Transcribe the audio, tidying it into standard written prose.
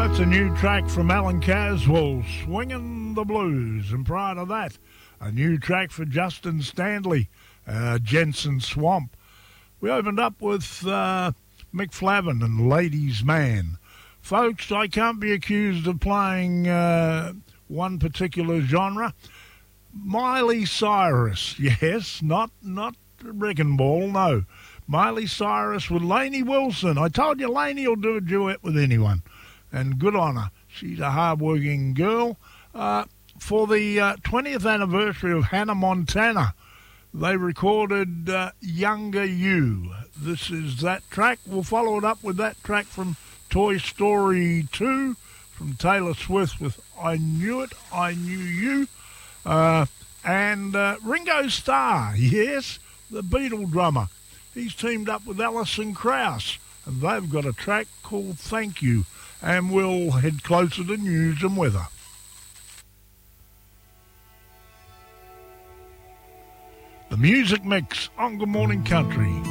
That's a new track from Alan Caswell, Swingin' the Blues. And prior to that, a new track for Justin Stanley, Jensen Swamp. We opened up with Mick Flavin and Ladies Man. Folks, I can't be accused of playing one particular genre. Miley Cyrus, yes, not Wrecking Ball, no. Miley Cyrus with Lainey Wilson. I told you Lainey will do a duet with anyone. And good on her. She's a hard-working girl. For the 20th anniversary of Hannah Montana, they recorded Younger You. This is that track. We'll follow it up with that track from Toy Story 2, from Taylor Swift with I Knew It, I Knew You. And Ringo Starr, yes, the Beatle drummer. He's teamed up with Alison Krauss, and they've got a track called Thank You. And we'll head closer to news and weather. The Music Mix on Good Morning Country.